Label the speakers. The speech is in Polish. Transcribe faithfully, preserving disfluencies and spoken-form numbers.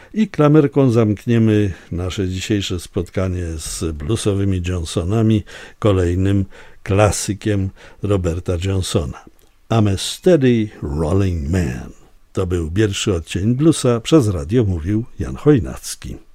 Speaker 1: I klamerką zamkniemy nasze dzisiejsze spotkanie z bluesowymi Johnsonami, kolejnym klasykiem Roberta Johnsona. I'm a steady rolling man. To był pierwszy odcień bluesa, przez radio mówił Jan Chojnacki.